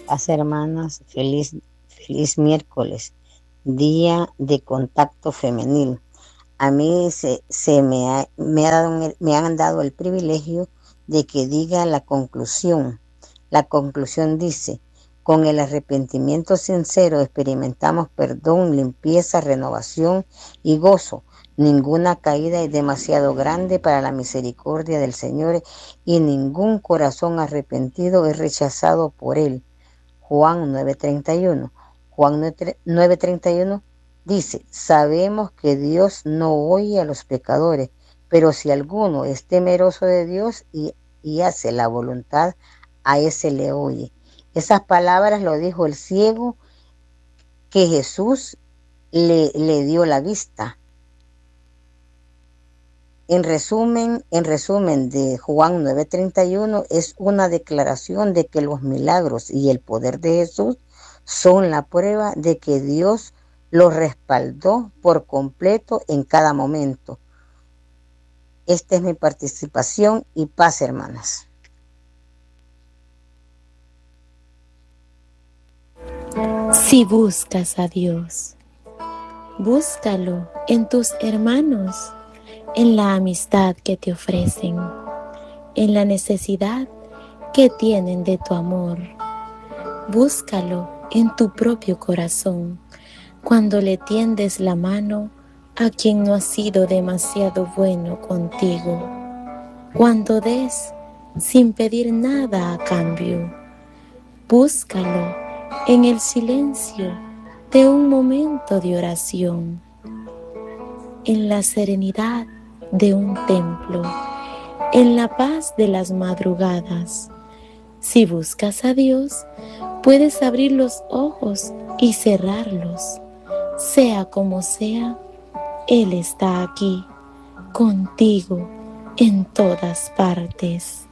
Paz, hermanas, feliz miércoles, día de contacto femenil. A mí me han dado el privilegio de que diga la conclusión. La conclusión dice: con el arrepentimiento sincero experimentamos perdón, limpieza, renovación y gozo. Ninguna caída es demasiado grande para la misericordia del Señor y ningún corazón arrepentido es rechazado por Él. Juan 9:31. Juan 9:31 dice: sabemos que Dios no oye a los pecadores, pero si alguno es temeroso de Dios y hace la voluntad, a ese le oye. Esas palabras lo dijo el ciego que Jesús le dio la vista. En resumen de Juan 9:31 es una declaración de que los milagros y el poder de Jesús son la prueba de que Dios lo respaldó por completo en cada momento. Esta es mi participación y paz, hermanas. Si buscas a Dios, búscalo en tus hermanos, en la amistad que te ofrecen, en la necesidad que tienen de tu amor. Búscalo en tu propio corazón, cuando le tiendes la mano a quien no ha sido demasiado bueno contigo, cuando des sin pedir nada a cambio. Búscalo en el silencio de un momento de oración, en la serenidad de un templo, en la paz de las madrugadas. Si buscas a Dios, puedes abrir los ojos y cerrarlos. Sea como sea, Él está aquí, contigo, en todas partes.